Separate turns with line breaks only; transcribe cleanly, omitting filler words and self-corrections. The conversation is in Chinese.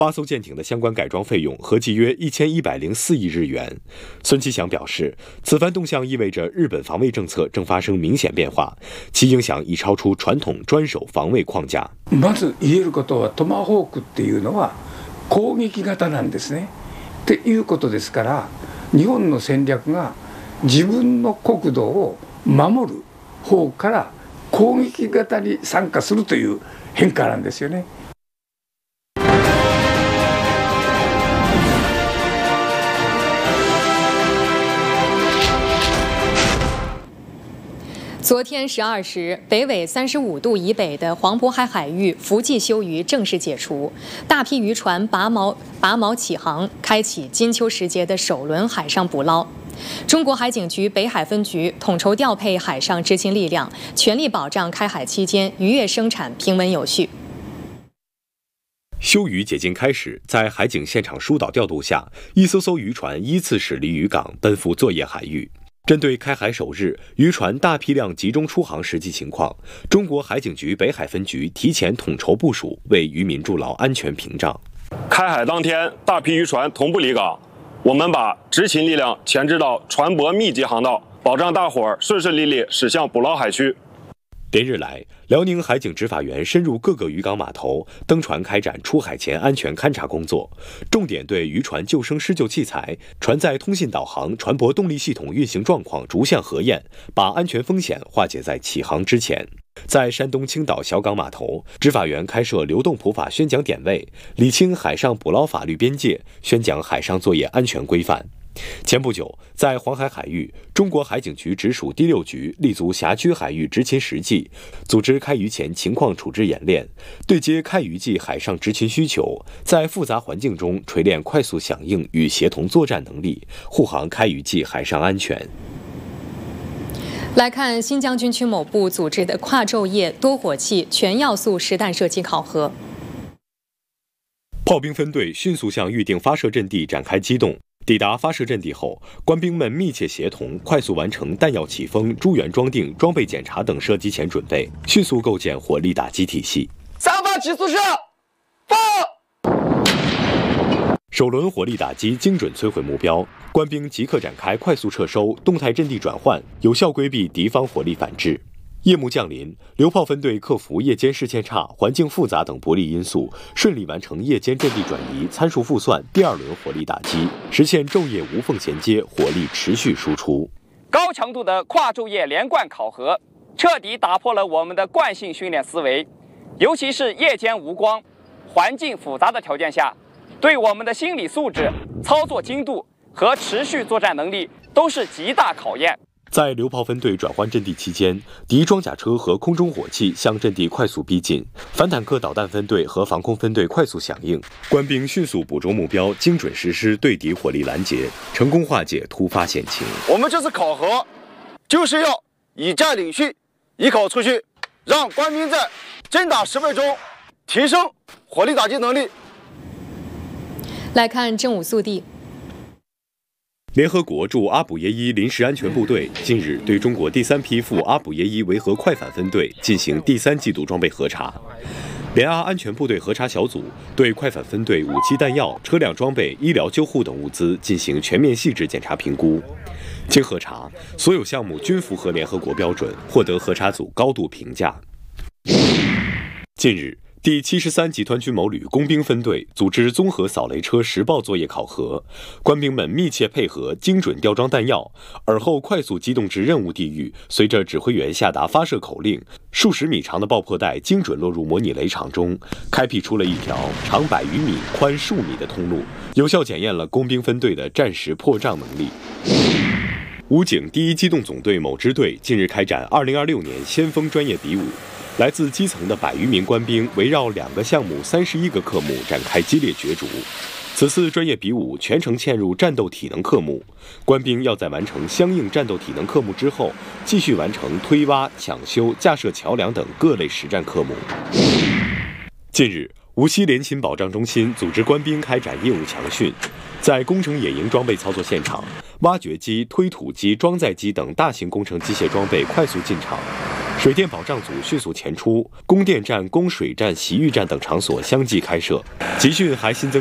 8艘舰艇的相关改装费用合计约1104亿日元。孙其祥表示，此番动向意味着日本防卫政策正发生明显变化，其影响已超出传统专守防卫框架。
まず言えることは、トマホークっていうのは攻撃型なんですね。っていうことですから、日本の戦略が自分の国土を守る方から攻撃型に参加するという変化なんですよね。
昨天12时，北纬35度以北的黄渤海海域伏季休渔正式解除，大批渔船拔锚起航，开启金秋时节的首轮海上捕捞。中国海警局北海分局统筹调配海上执勤力量，全力保障开海期间渔业生产平稳有序。
休渔解禁开始，在海警现场疏导调度下，一艘艘渔船依次驶离渔港，奔赴作业海域。针对开海首日渔船大批量集中出航实际情况，中国海警局北海分局提前统筹部署，为渔民筑牢安全屏障。
开海当天，大批渔船同步离港，我们把执勤力量前置到船舶密集航道，保障大伙儿顺顺利利驶向捕捞海区。
连日来，辽宁海警执法员深入各个渔港码头，登船开展出海前安全勘查工作，重点对渔船救生施救器材、船载通信导航、船舶动力系统运行状况逐项核验，把安全风险化解在起航之前。在山东青岛小港码头，执法员开设流动普法宣讲点位，理清海上捕捞法律边界，宣讲海上作业安全规范。前不久，在黄海海域，中国海警局直属第6局立足辖区海域执勤实际，组织开渔前情况处置演练，对接开渔季海上执勤需求，在复杂环境中锤炼快速响应与协同作战能力，护航开渔季海上安全。
来看新疆军区某部组织的跨昼夜多火器全要素实弹射击考核。
炮兵分队迅速向预定发射阵地展开机动。抵达发射阵地后，官兵们密切协同，快速完成弹药起封、诸元装订、装备检查等射击前准备，迅速构建火力打击体系。
3发起速射，放！
首轮火力打击精准摧毁目标，官兵即刻展开快速撤收、动态阵地转换，有效规避敌方火力反制。夜幕降临，榴炮分队克服夜间视线差、环境复杂等不利因素，顺利完成夜间阵地转移、参数复算第2轮火力打击，实现昼夜无缝衔接，火力持续输出。
高强度的跨昼夜连贯考核，彻底打破了我们的惯性训练思维，尤其是夜间无光、环境复杂的条件下，对我们的心理素质、操作精度和持续作战能力都是极大考验。
在榴炮分队转换阵地期间，敌装甲车和空中火器向阵地快速逼近，反坦克导弹分队和防空分队快速响应，官兵迅速捕捉目标，精准实施对敌火力拦截，成功化解突发险情。
我们这次考核就是要以战领训，以考出训，让官兵在真打实备中提升火力打击能力。
来看正午速递。
联合国驻阿卜耶伊临时安全部队近日对中国第3批赴阿卜耶伊维和快反分队进行第3季度装备核查。联阿安全部队核查小组对快反分队武器弹药、车辆装备、医疗救护等物资进行全面细致检查评估。经核查，所有项目均符合联合国标准，获得核查组高度评价。近日，第73集团军某旅工兵分队组织综合扫雷车实报作业考核，官兵们密切配合，精准吊装弹药，而后快速机动至任务地域，随着指挥员下达发射口令，数十米长的爆破带精准落入模拟雷场中，开辟出了一条长100余米、宽数米的通路，有效检验了工兵分队的战时破障能力。武警第1机动总队某支队近日开展2026年先锋专业比武。来自基层的100余名官兵围绕2个项目、31个科目展开激烈角逐。此次专业比武全程嵌入战斗体能科目，官兵要在完成相应战斗体能科目之后，继续完成推挖、抢修、架设桥梁等各类实战科目。近日，无锡联勤保障中心组织官兵开展业务强训，在工程野营装备操作现场，挖掘机、推土机、装载机等大型工程机械装备快速进场。 水电保障组迅速前出，供电站、供水站、洗浴站等场所相继开设。集训还新增